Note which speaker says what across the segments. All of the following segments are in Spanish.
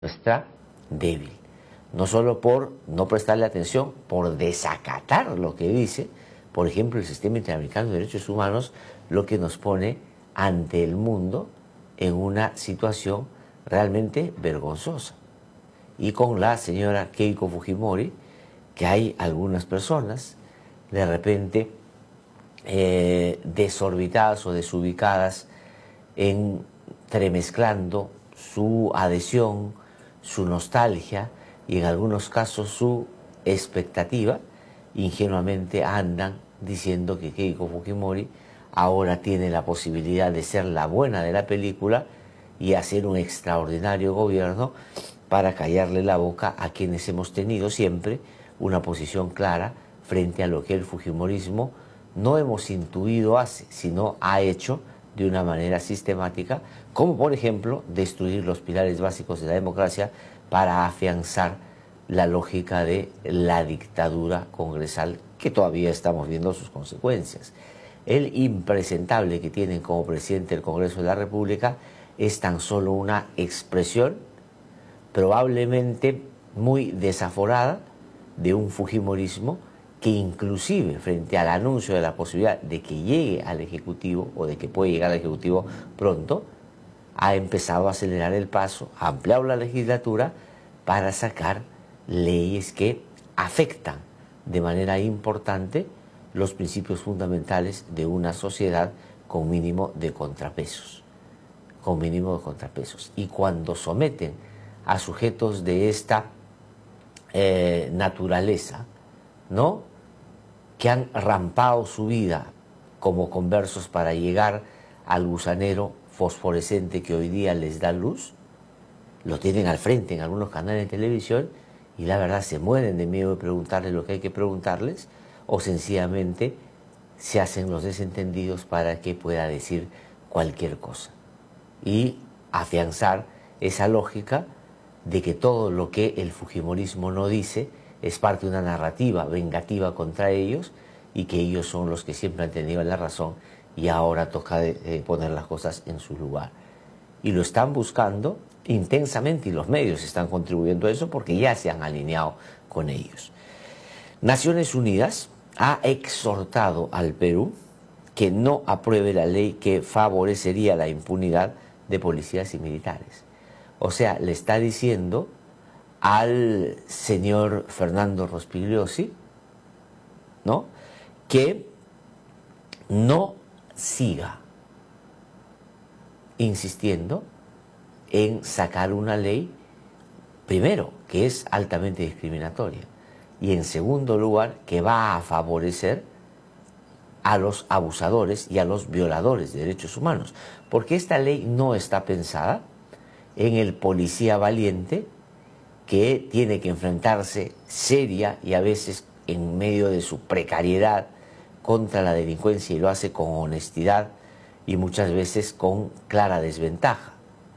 Speaker 1: muestra débil, no solo por no prestarle atención, por desacatar lo que dice, por ejemplo, el Sistema Interamericano de Derechos Humanos, lo que nos pone ante el mundo en una situación realmente vergonzosa. Y con la señora Keiko Fujimori, que hay algunas personas de repente desorbitadas o desubicadas, entremezclando su adhesión, su nostalgia y en algunos casos su expectativa, ingenuamente andan diciendo que Keiko Fujimori ahora tiene la posibilidad de ser la buena de la película y hacer un extraordinario gobierno para callarle la boca a quienes hemos tenido siempre una posición clara frente a lo que el fujimorismo no hemos intuido hace, sino ha hecho de una manera sistemática, como por ejemplo destruir los pilares básicos de la democracia para afianzar la lógica de la dictadura congresal, que todavía estamos viendo sus consecuencias. El impresentable que tienen como presidente del Congreso de la República es tan solo una expresión probablemente muy desaforada de un fujimorismo que inclusive frente al anuncio de la posibilidad de que llegue al Ejecutivo o de que puede llegar al Ejecutivo pronto, ha empezado a acelerar el paso, ha ampliado la legislatura para sacar leyes que afectan de manera importante los principios fundamentales de una sociedad con mínimo de contrapesos. Con mínimo de contrapesos. Y cuando someten a sujetos de esta naturaleza, ¿no?, que han rampado su vida como conversos para llegar al gusanero fosforescente que hoy día les da luz, lo tienen al frente en algunos canales de televisión y la verdad se mueren de miedo de preguntarles lo que hay que preguntarles, o sencillamente se hacen los desentendidos para que pueda decir cualquier cosa y afianzar esa lógica de que todo lo que el fujimorismo no dice es parte de una narrativa vengativa contra ellos y que ellos son los que siempre han tenido la razón y ahora toca poner las cosas en su lugar. Y lo están buscando intensamente y los medios están contribuyendo a eso porque ya se han alineado con ellos. Naciones Unidas ha exhortado al Perú que no apruebe la ley que favorecería la impunidad de policías y militares. O sea, le está diciendo al señor Fernando Rospigliosi, ¿no?, que no siga insistiendo en sacar una ley, primero, que es altamente discriminatoria, y en segundo lugar, que va a favorecer a los abusadores y a los violadores de derechos humanos, porque esta ley no está pensada en el policía valiente que tiene que enfrentarse seria y a veces en medio de su precariedad contra la delincuencia y lo hace con honestidad y muchas veces con clara desventaja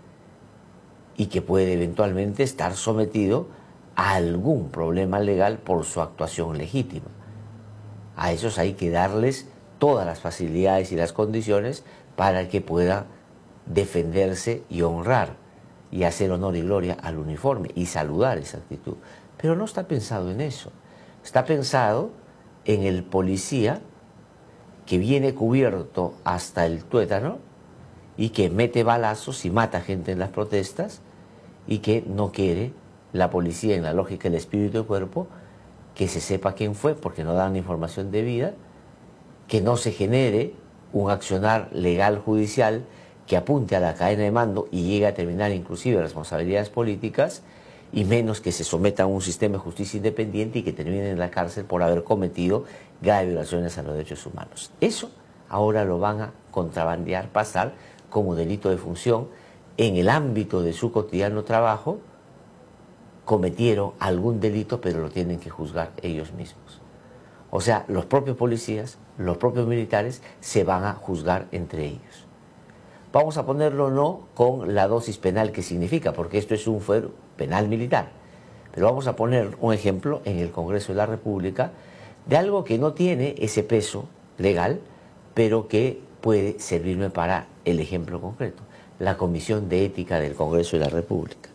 Speaker 1: y que puede eventualmente estar sometido a algún problema legal por su actuación legítima. A esos hay que darles todas las facilidades y las condiciones para que pueda defenderse y honrar y hacer honor y gloria al uniforme y saludar esa actitud. Pero no está pensado en eso. Está pensado en el policía que viene cubierto hasta el tuétano y que mete balazos y mata gente en las protestas y que no quiere la policía, en la lógica del espíritu y cuerpo, que se sepa quién fue porque no dan información debida, que no se genere un accionar legal judicial que apunte a la cadena de mando y llegue a terminar inclusive responsabilidades políticas, y menos que se someta a un sistema de justicia independiente y que termine en la cárcel por haber cometido graves violaciones a los derechos humanos. Eso ahora lo van a contrabandear, pasar como delito de función en el ámbito de su cotidiano trabajo. Cometieron algún delito, pero lo tienen que juzgar ellos mismos. O sea, los propios policías, los propios militares se van a juzgar entre ellos. Vamos a ponerlo no con la dosis penal que significa, porque esto es un fuero penal militar, pero vamos a poner un ejemplo en el Congreso de la República de algo que no tiene ese peso legal, pero que puede servirme para el ejemplo concreto: la Comisión de Ética del Congreso de la República.